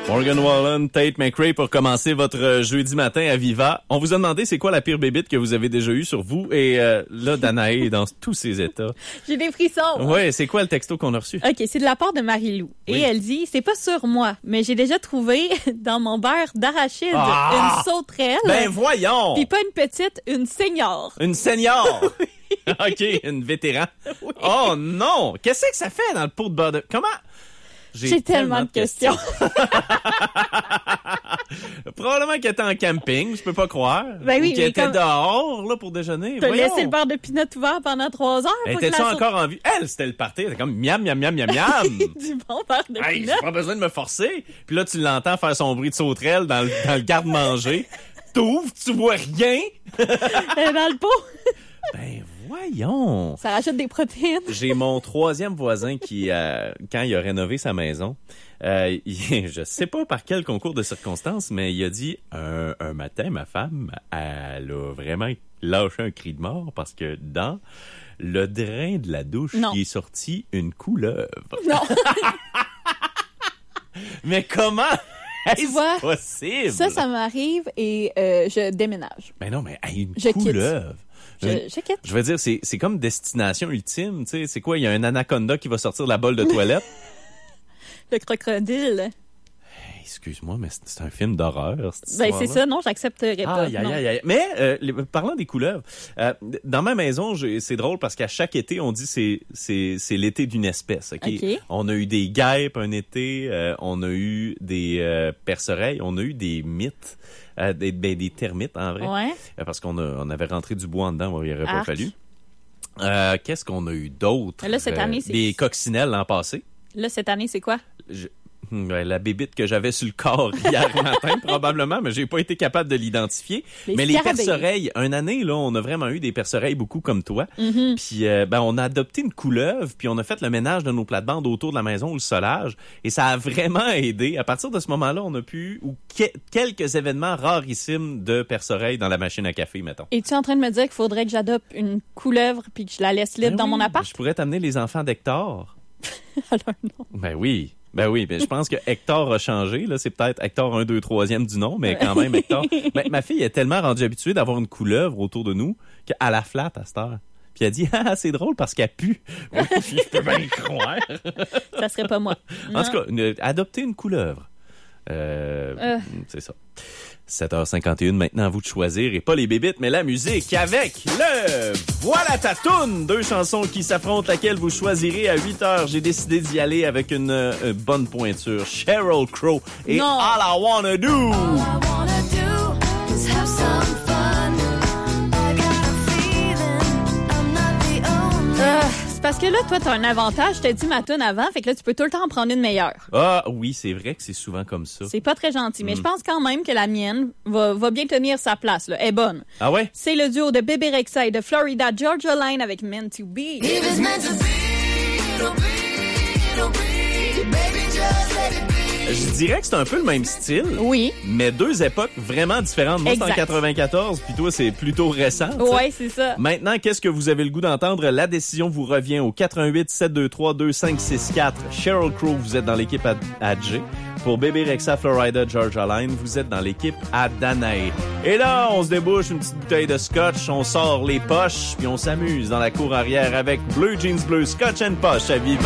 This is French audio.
Morgan Wallen, Tate McRae pour commencer votre jeudi matin à Viva. On vous a demandé c'est quoi la pire bébite que vous avez déjà eue sur vous et là, Danae est dans tous ses états. J'ai des frissons. Ouais, c'est quoi le texto qu'on a reçu? OK, c'est de la part de Marie-Lou. Oui. Et elle dit, c'est pas sur moi, mais j'ai déjà trouvé dans mon beurre d'arachide Ah! une sauterelle. Ben voyons! Puis pas une petite, une senior. Une senior! OK, une vétéran. Oui. Oh non! Qu'est-ce que ça fait dans le pot de beurre de... Comment? J'ai tellement de questions. Probablement qu'elle était en camping, je peux pas croire. Ben oui, ou qu'elle mais était comme- dehors là pour déjeuner. T'as Voyons. laissé le beurre de pinot ouvert pendant 3 heures. pour que Était-tu la encore en vie? Elle, c'était le party. Elle était comme miam, miam, miam, miam, miam. du bon beurre de Hey, pinot. j'ai pas besoin de me forcer. Puis là, tu l'entends faire son bruit de sauterelle dans le garde-manger. T'ouvres, tu vois rien. Elle est dans le pot. Ben voyons. Ça rajoute des protéines. J'ai mon troisième voisin qui, quand il a rénové sa maison, je sais pas par quel concours de circonstances, mais il a dit un matin, ma femme, elle a vraiment lâché un cri de mort parce que dans le drain de la douche, Non. il est sorti une couleuvre. Non. Mais comment Tu est-ce vois, possible? Ça m'arrive et je déménage. Ben non, mais hey, une Je quitte. couleuvre. Je quitte. Je veux dire, c'est comme destination ultime, tu sais. C'est quoi? Il y a un anaconda qui va sortir de la bolle de toilette. Le crocodile. Hey, excuse-moi, mais c'est un film d'horreur, cette Ben, histoire-là. c'est ça, non, j'accepterais pas. Aïe, aïe, non. aïe, aïe. Mais, parlant des couleuvres, dans ma maison, c'est drôle parce qu'à chaque été, on dit c'est l'été d'une espèce, OK? OK. On a eu des guêpes un été, on a eu des perce-oreilles, on a eu des mythes, des termites, en vrai. Ouais. Parce on avait rentré du bois en dedans, il aurait pas Arc. fallu. Qu'est-ce qu'on a eu d'autre? Là, cette année, c'est- Des coccinelles l'an passé. Là, cette année, c'est quoi? La bébite que j'avais sur le corps hier matin, probablement, mais j'ai pas été capable de l'identifier. Les mais les scarabées. perce-oreilles, une année, là, on a vraiment eu des perce-oreilles beaucoup comme toi. Mm-hmm. Puis, on a adopté une couleuvre, puis on a fait le ménage de nos plates-bandes autour de la maison ou le solage, et ça a vraiment aidé. À partir de ce moment-là, on a pu, quelques événements rarissimes de perce-oreilles dans la machine à café, mettons. Es-tu en train de me dire qu'il faudrait que j'adopte une couleuvre puis que je la laisse libre Ben dans oui, mon appart? Je pourrais t'amener les enfants d'Hector. Alors, non. Ben oui, mais je pense que Hector a changé. Là, c'est peut-être Hector 1, 2, 3e du nom, mais quand même Hector. Ben, ma fille est tellement rendue habituée d'avoir une couleuvre autour de nous qu'elle la flatte à cette heure. Puis elle dit, ah, c'est drôle parce qu'elle pue. Oui, je peux bien y croire. Ça serait pas moi. En tout cas, adopter une couleuvre. C'est ça. 7h51, maintenant à vous de choisir, et pas les bébites, mais la musique avec le Voilà ta toune! 2 chansons qui s'affrontent, laquelle vous choisirez à 8h. J'ai décidé d'y aller avec une bonne pointure. Sheryl Crow et Non. All I Wanna Do! C'est parce que là, toi, t'as un avantage. Je t'ai dit ma toune avant, fait que là, tu peux tout le temps en prendre une meilleure. Ah oui, c'est vrai que c'est souvent comme ça. C'est pas très gentil, mais je pense quand même que la mienne va bien tenir sa place. Là. Elle est bonne. Ah ouais? C'est le duo de Bebe Rexha et de Florida Georgia Line avec Meant to Be. Je dirais que c'est un peu le même style. Oui. Mais 2 époques vraiment différentes. Moi, c'est en Exact. 94, puis toi, c'est plutôt récent. tu sais. Ouais, c'est ça. Maintenant, qu'est-ce que vous avez le goût d'entendre? La décision vous revient au 88 723 2564. Sheryl Crow, vous êtes dans l'équipe à J. Pour Bebe Rexha, Florida, Georgia Line, vous êtes dans l'équipe à Danae. Et là, on se débouche une petite bouteille de scotch, on sort les poches, puis on s'amuse dans la cour arrière avec Bleu Jeans Bleu, Scotch and Poche à Viva.